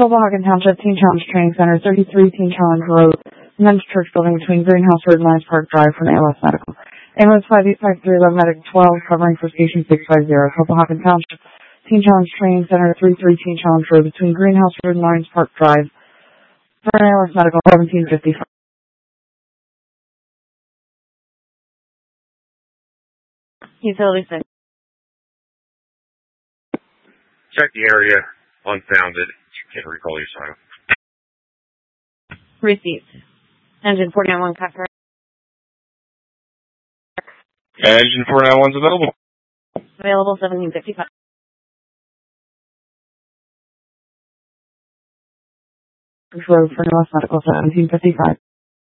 Copenhagen Township Teen Challenge Training Center, 33 Teen Challenge Road, Men's Church Building between Greenhouse Road and Lions Park Drive from ALS Medical. Ambulance 5853, Love Medic 12, covering for Station 650. Copenhagen Township Teen Challenge Training Center, 33 Teen Challenge Road between Greenhouse Road and Lions Park Drive for ALS Medical, 1755. Utility 6. Check the area. Unfounded. Can't recall your sign. Received. Engine 491 cut. Engine 491's available. Available 1755. Road for ALS Medical, 1755.